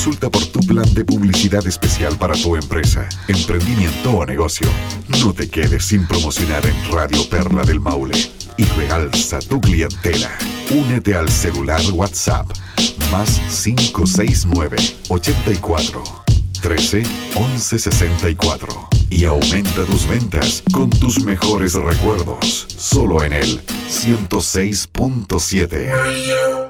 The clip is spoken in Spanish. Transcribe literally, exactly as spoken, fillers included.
Consulta por tu plan de publicidad especial para tu empresa, emprendimiento o negocio. No te quedes sin promocionar en Radio Perla del Maule y realza tu clientela. Únete al celular WhatsApp más cinco seis nueve, ochenta y cuatro, trece, once sesenta y cuatro y aumenta tus ventas con tus mejores recuerdos. Solo en el ciento seis punto siete.